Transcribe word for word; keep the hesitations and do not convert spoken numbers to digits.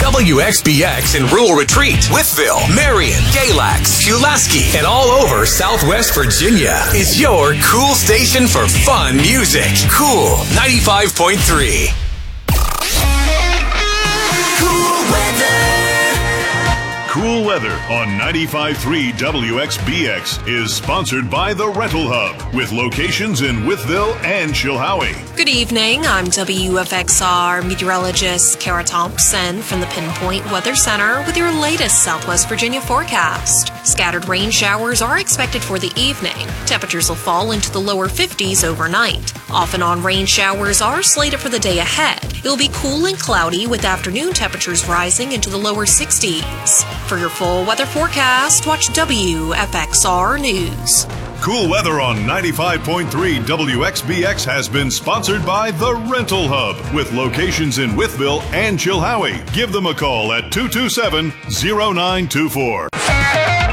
W X B X in Rural Retreat, Wytheville, Marion, Galax, Pulaski, and all over Southwest Virginia is your cool station for fun music. Cool ninety-five point three. Cool weather. Cool Weather on ninety-five point three W X B X is sponsored by The Rental Hub, with locations in Wytheville and Chilhowie. Good evening. I'm W F X R meteorologist Kara Thompson from the Pinpoint Weather Center with your latest Southwest Virginia forecast. Scattered rain showers are expected for the evening. Temperatures will fall into the lower fifties overnight. Off and on rain showers are slated for the day ahead. It will be cool and cloudy with afternoon temperatures rising into the lower sixties. For your full weather forecast, watch W F X R News. Cool Weather on ninety-five point three W X B X has been sponsored by The Rental Hub, with locations in Wytheville and Chilhowie. Give them a call at two two seven, zero nine two four.